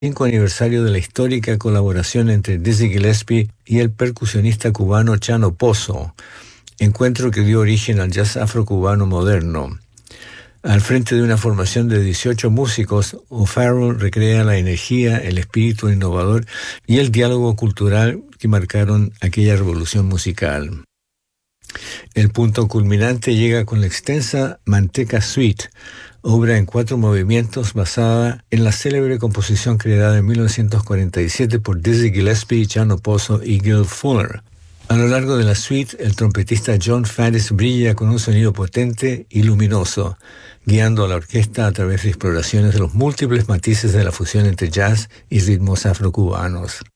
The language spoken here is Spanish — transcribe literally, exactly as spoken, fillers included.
cinco aniversario de la histórica colaboración entre Dizzy Gillespie y el percusionista cubano Chano Pozo, encuentro que dio origen al jazz afrocubano moderno. Al frente de una formación de dieciocho músicos, O'Farrell recrea la energía, el espíritu innovador y el diálogo cultural que marcaron aquella revolución musical. El punto culminante llega con la extensa Manteca Suite, obra en cuatro movimientos basada en la célebre composición creada en mil novecientos cuarenta y siete por Dizzy Gillespie, Chano Pozo y Gil Fuller. A lo largo de la suite, el trompetista John Faris brilla con un sonido potente y luminoso, guiando a la orquesta a través de exploraciones de los múltiples matices de la fusión entre jazz y ritmos afrocubanos.